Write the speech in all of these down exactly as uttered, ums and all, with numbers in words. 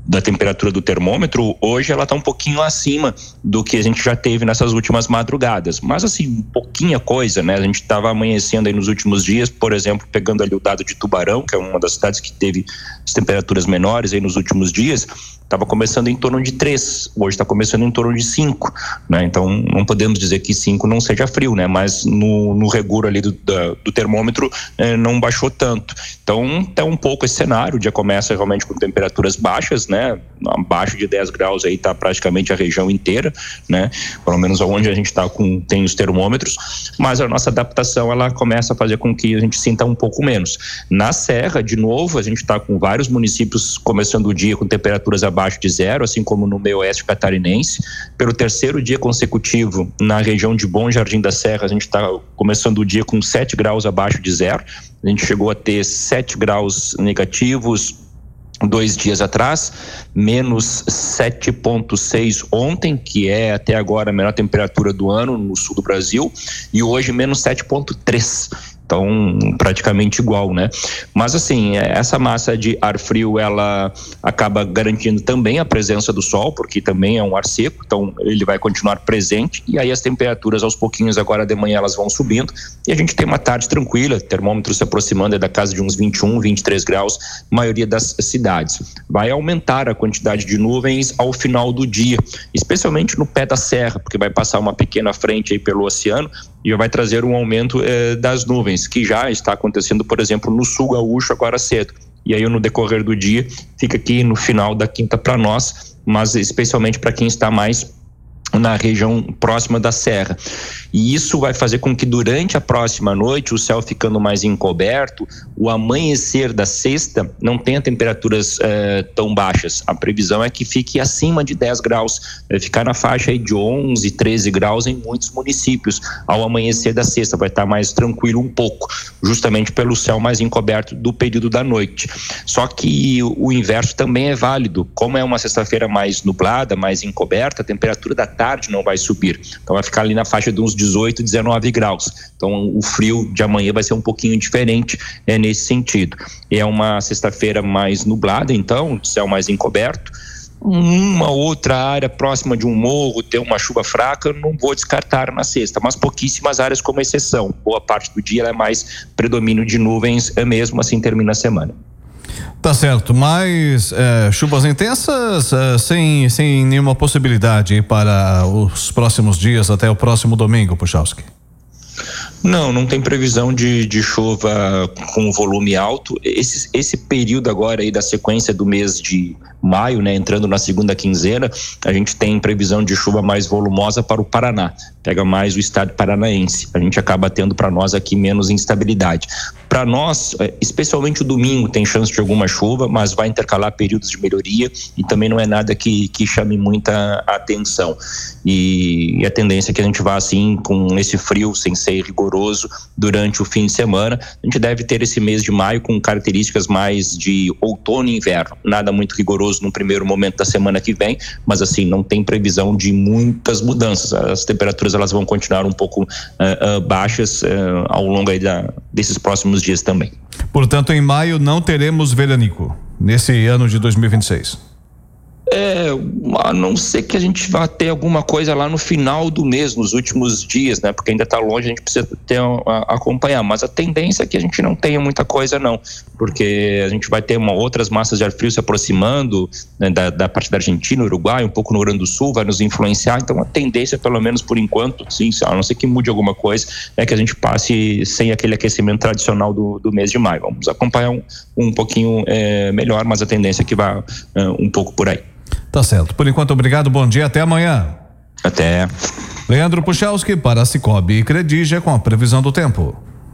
da temperatura do termômetro, hoje ela está um pouquinho acima do que a gente já teve nessas últimas madrugadas, mas assim, pouquinha coisa, né? A gente estava amanhecendo aí nos últimos dias, por exemplo, pegando ali o dado de Tubarão, que é uma das cidades que teve as temperaturas menores aí nos últimos dias, estava começando em torno de três, hoje está começando em torno de cinco, né? Então não podemos dizer que cinco não seja frio, né? Mas no, no rigor ali do, da, do termômetro eh, não baixou tanto. Então tá um pouco esse cenário, o dia começa realmente com temperaturas baixas, né? Abaixo de dez graus aí tá praticamente a região inteira, né? Pelo menos onde a gente tá com, tem os termômetros, mas a nossa adaptação ela começa a fazer com que a gente sinta um pouco menos. Na Serra, de novo, a gente tá com vários municípios começando o dia com temperaturas abaixo abaixo de zero, assim como no meio oeste catarinense. Pelo terceiro dia consecutivo, na região de Bom Jardim da Serra, a gente está começando o dia com sete graus abaixo de zero. A gente chegou a ter sete graus negativos dois dias atrás, menos sete vírgula seis ontem, que é até agora a menor temperatura do ano no sul do Brasil, e hoje menos sete vírgula três. Então, praticamente igual, né? Mas assim, essa massa de ar frio, ela acaba garantindo também a presença do sol, porque também é um ar seco, então ele vai continuar presente, e aí as temperaturas aos pouquinhos agora de manhã elas vão subindo, e a gente tem uma tarde tranquila, termômetro se aproximando é da casa de uns vinte e um, vinte e três graus, maioria das cidades. Vai aumentar a quantidade de nuvens ao final do dia, especialmente no pé da serra, porque vai passar uma pequena frente aí pelo oceano, e vai trazer um aumento eh, das nuvens, que já está acontecendo, por exemplo, no sul gaúcho agora cedo. E aí no decorrer do dia, fica aqui no final da quinta para nós, mas especialmente para quem está mais na região próxima da serra. E isso vai fazer com que durante a próxima noite, o céu ficando mais encoberto, o amanhecer da sexta não tenha temperaturas eh, tão baixas. A previsão é que fique acima de dez graus, vai ficar na faixa aí de onze, treze graus em muitos municípios. Ao amanhecer da sexta vai estar mais tranquilo um pouco, justamente pelo céu mais encoberto do período da noite. Só que o inverso também é válido. Como é uma sexta-feira mais nublada, mais encoberta, a temperatura da tarde não vai subir. Então vai ficar ali na faixa de uns dezoito, dezenove graus. Então o frio de amanhã vai ser um pouquinho diferente é, nesse sentido. É uma sexta-feira mais nublada, então, céu mais encoberto. Uma outra área próxima de um morro ter uma chuva fraca, eu não vou descartar na sexta, mas pouquíssimas áreas como exceção. Boa parte do dia é mais predomínio de nuvens, é mesmo assim termina a semana. Tá certo, mas é, chuvas intensas é, sem, sem nenhuma possibilidade para os próximos dias até o próximo domingo, Puchalski? Não, não tem previsão de, de chuva com volume alto. Esse, esse período agora aí da sequência do mês de maio, né, entrando na segunda quinzena, a gente tem previsão de chuva mais volumosa para o Paraná. Pega mais o estado paranaense. A gente acaba tendo para nós aqui menos instabilidade. Para nós, especialmente o domingo, tem chance de alguma chuva, mas vai intercalar períodos de melhoria e também não é nada que, que chame muita atenção. E, e a tendência é que a gente vá assim, com esse frio, sem ser rigoroso, durante o fim de semana. A gente deve ter esse mês de maio com características mais de outono e inverno. Nada muito rigoroso no primeiro momento da semana que vem, mas assim, não tem previsão de muitas mudanças. As temperaturas elas vão continuar um pouco uh, uh, baixas uh, ao longo aí da, desses próximos dias também. Portanto, em maio não teremos veranico nesse ano de dois mil e vinte e seis. É, a não ser que a gente vá ter alguma coisa lá no final do mês, nos últimos dias, né? Porque ainda está longe, a gente precisa ter, a, acompanhar, mas a tendência é que a gente não tenha muita coisa não, porque a gente vai ter uma, outras massas de ar frio se aproximando, né, da, da parte da Argentina, Uruguai, um pouco no Rio Grande do Sul, vai nos influenciar, então a tendência, pelo menos por enquanto, sim, a não ser que mude alguma coisa, é que a gente passe sem aquele aquecimento tradicional do, do mês de maio. Vamos acompanhar um, um pouquinho é, melhor, mas a tendência é que vá é, um pouco por aí. Tá certo. Por enquanto, obrigado, bom dia, até amanhã. Até. Leandro Puchalski para a Cicobi e Credija com a previsão do tempo.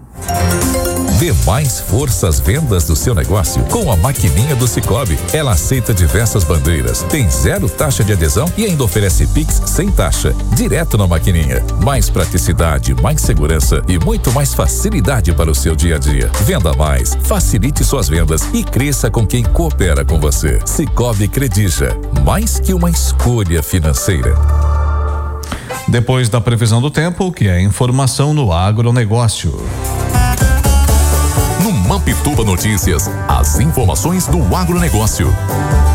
Dê mais força às vendas do seu negócio com a maquininha do Cicobi. Ela aceita diversas bandeiras, tem zero taxa de adesão e ainda oferece Pix sem taxa, direto na maquininha. Mais praticidade, mais segurança e muito mais facilidade para o seu dia a dia. Venda mais, facilite suas vendas e cresça com quem coopera com você. Cicobi Credija, mais que uma escolha financeira. Depois da previsão do tempo, que é informação no agronegócio. No Mampituba Notícias, as informações do agronegócio.